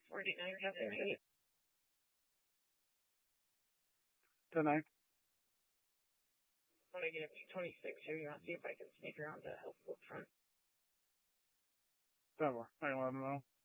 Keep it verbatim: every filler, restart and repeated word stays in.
forty-nine, have there eight. ten nine. I want to get up to twenty-six here. You want to see if I can sneak around the help front? ten more. I can let them know.